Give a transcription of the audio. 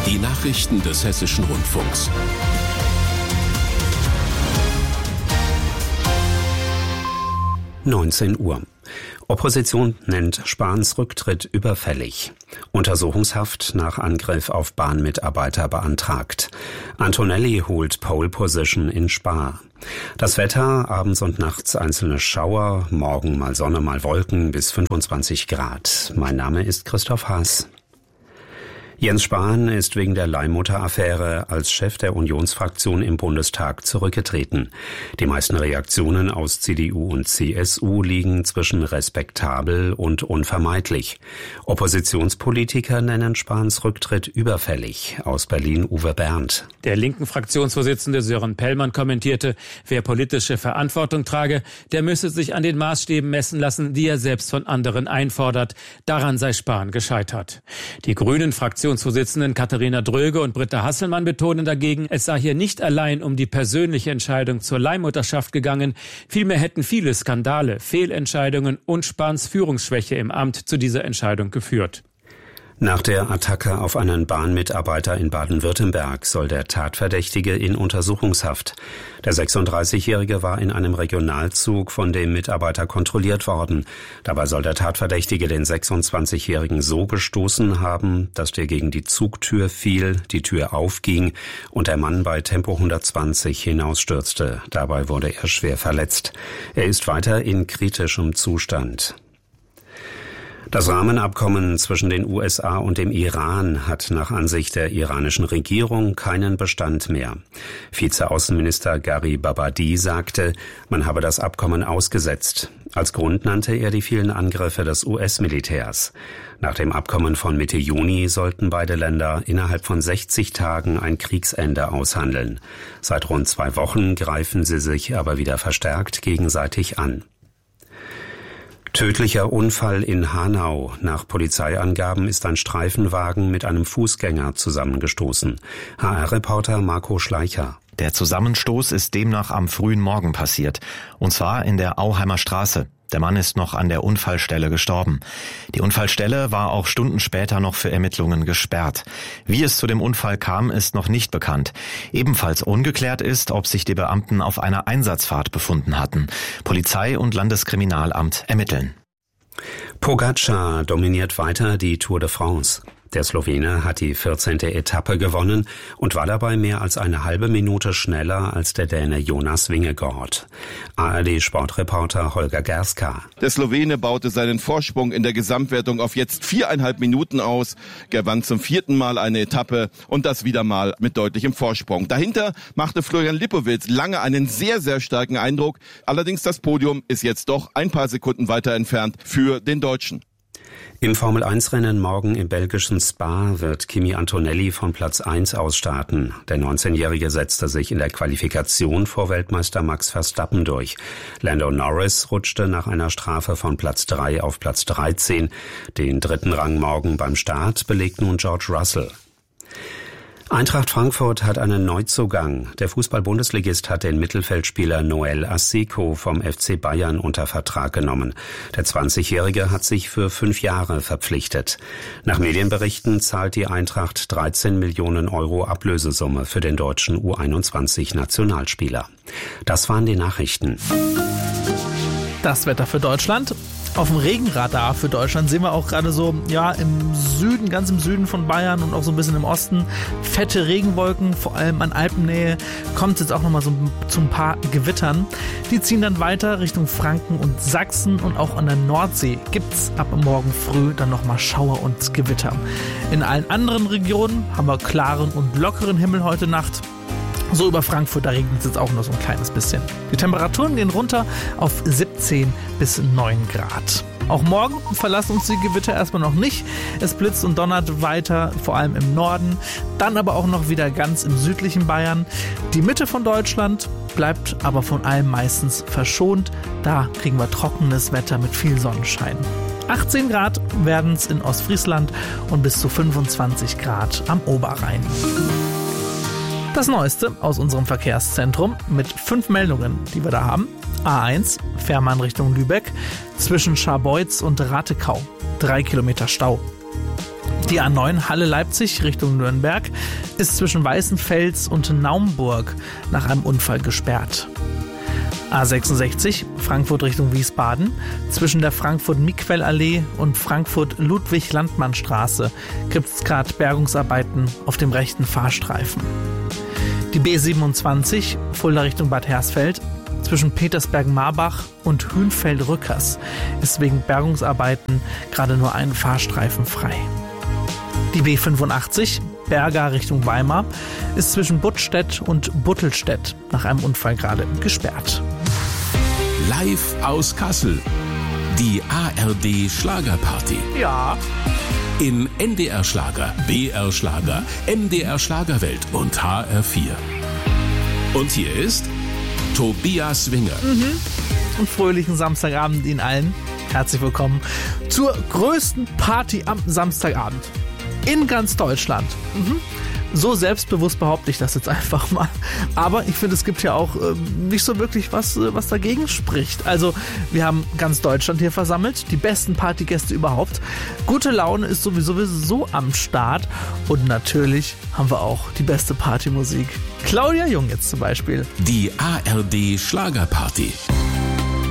Die Nachrichten des Hessischen Rundfunks. (19 Uhr). Opposition nennt Spahns Rücktritt überfällig. Untersuchungshaft nach Angriff auf Bahnmitarbeiter beantragt. Antonelli holt Pole Position in Spa. Das Wetter, abends und nachts einzelne Schauer, morgen mal Sonne, mal Wolken bis 25 Grad. Mein Name ist Christoph Haas. Jens Spahn ist wegen der Leihmutter-Affäre als Chef der Unionsfraktion im Bundestag zurückgetreten. Die meisten Reaktionen aus CDU und CSU liegen zwischen respektabel und unvermeidlich. Oppositionspolitiker nennen Spahns Rücktritt überfällig. Aus Berlin Uwe Berndt. Der linken Fraktionsvorsitzende Sören Pellmann kommentierte, wer politische Verantwortung trage, der müsse sich an den Maßstäben messen lassen, die er selbst von anderen einfordert. Daran sei Spahn gescheitert. Die grünen Fraktionsvorsitzenden Katharina Dröge und Britta Hasselmann betonen dagegen, es sei hier nicht allein um die persönliche Entscheidung zur Leihmutterschaft gegangen, vielmehr hätten viele Skandale, Fehlentscheidungen und Spahns Führungsschwäche im Amt zu dieser Entscheidung geführt. Nach der Attacke auf einen Bahnmitarbeiter in Baden-Württemberg soll der Tatverdächtige in Untersuchungshaft. Der 36-Jährige war in einem Regionalzug von dem Mitarbeiter kontrolliert worden. Dabei soll der Tatverdächtige den 26-Jährigen so gestoßen haben, dass der gegen die Zugtür fiel, die Tür aufging und der Mann bei Tempo 120 hinausstürzte. Dabei wurde er schwer verletzt. Er ist weiter in kritischem Zustand. Das Rahmenabkommen zwischen den USA und dem Iran hat nach Ansicht der iranischen Regierung keinen Bestand mehr. Vizeaußenminister Gharibabadi sagte, man habe das Abkommen ausgesetzt. Als Grund nannte er die vielen Angriffe des US-Militärs. Nach dem Abkommen von Mitte Juni sollten beide Länder innerhalb von 60 Tagen ein Kriegsende aushandeln. Seit rund 2 Wochen greifen sie sich aber wieder verstärkt gegenseitig an. Tödlicher Unfall in Hanau. Nach Polizeiangaben ist ein Streifenwagen mit einem Fußgänger zusammengestoßen. HR-Reporter Marco Schleicher. Der Zusammenstoß ist demnach am frühen Morgen passiert. Und zwar in der Auheimer Straße. Der Mann ist noch an der Unfallstelle gestorben. Die Unfallstelle war auch Stunden später noch für Ermittlungen gesperrt. Wie es zu dem Unfall kam, ist noch nicht bekannt. Ebenfalls ungeklärt ist, ob sich die Beamten auf einer Einsatzfahrt befunden hatten. Polizei und Landeskriminalamt ermitteln. Pogačar dominiert weiter die Tour de France. Der Slowene hat die 14. Etappe gewonnen und war dabei mehr als eine halbe Minute schneller als der Däne Jonas Vingegaard. ARD-Sportreporter Holger Gerska. Der Slowene baute seinen Vorsprung in der Gesamtwertung auf jetzt 4,5 Minuten aus, gewann zum 4. Mal eine Etappe und das wieder mal mit deutlichem Vorsprung. Dahinter machte Florian Lipowitz lange einen sehr, sehr starken Eindruck. Allerdings das Podium ist jetzt doch ein paar Sekunden weiter entfernt für den Deutschen. Im Formel-1-Rennen morgen im belgischen Spa wird Kimi Antonelli von Platz 1 aus starten. Der 19-Jährige setzte sich in der Qualifikation vor Weltmeister Max Verstappen durch. Lando Norris rutschte nach einer Strafe von Platz 3 auf Platz 13. Den 3. Rang morgen beim Start belegt nun George Russell. Eintracht Frankfurt hat einen Neuzugang. Der Fußball-Bundesligist hat den Mittelfeldspieler Noel Asseco vom FC Bayern unter Vertrag genommen. Der 20-Jährige hat sich für 5 Jahre verpflichtet. Nach Medienberichten zahlt die Eintracht 13 Millionen Euro Ablösesumme für den deutschen U21-Nationalspieler. Das waren die Nachrichten. Das Wetter für Deutschland. Auf dem Regenradar für Deutschland sehen wir auch gerade so, ja, im Süden, ganz im Süden von Bayern und auch so ein bisschen im Osten, fette Regenwolken, vor allem an Alpennähe, kommt es jetzt auch nochmal so zu ein paar Gewittern. Die ziehen dann weiter Richtung Franken und Sachsen und auch an der Nordsee gibt es ab morgen früh dann nochmal Schauer und Gewitter. In allen anderen Regionen haben wir klaren und lockeren Himmel heute Nacht. So über Frankfurt, da regnet es jetzt auch noch so ein kleines bisschen. Die Temperaturen gehen runter auf 17 bis 9 Grad. Auch morgen verlassen uns die Gewitter erstmal noch nicht. Es blitzt und donnert weiter, vor allem im Norden, dann aber auch noch wieder ganz im südlichen Bayern. Die Mitte von Deutschland bleibt aber von allem meistens verschont. Da kriegen wir trockenes Wetter mit viel Sonnenschein. 18 Grad werden es in Ostfriesland und bis zu 25 Grad am Oberrhein. Das Neueste aus unserem Verkehrszentrum mit 5 Meldungen, die wir da haben. A1, Fährmann Richtung Lübeck, zwischen Scharbeutz und Ratekau. 3 Kilometer Stau. Die A9 Halle-Leipzig Richtung Nürnberg ist zwischen Weißenfels und Naumburg nach einem Unfall gesperrt. A66 Frankfurt Richtung Wiesbaden. Zwischen der Frankfurt-Miquel-Allee und Frankfurt-Ludwig-Landmann-Straße gibt es gerade Bergungsarbeiten auf dem rechten Fahrstreifen. Die B27 Fulda Richtung Bad Hersfeld. Zwischen Petersberg-Marbach und Hünfeld-Rückers ist wegen Bergungsarbeiten gerade nur ein Fahrstreifen frei. Die B85 Berga Richtung Weimar ist zwischen Buttstedt und Buttelstedt nach einem Unfall gerade gesperrt. Live aus Kassel. Die ARD Schlagerparty. Ja. In NDR Schlager, BR Schlager, MDR Schlagerwelt und HR4. Und hier ist Tobias Winger. Und fröhlichen Samstagabend Ihnen allen. Herzlich willkommen zur größten Party am Samstagabend in ganz Deutschland. So selbstbewusst behaupte ich das jetzt einfach mal. Aber ich finde, es gibt ja auch nicht so wirklich was dagegen spricht. Also wir haben ganz Deutschland hier versammelt, die besten Partygäste überhaupt. Gute Laune ist sowieso am Start. Und natürlich haben wir auch die beste Partymusik. Claudia Jung jetzt zum Beispiel. Die ARD Schlagerparty.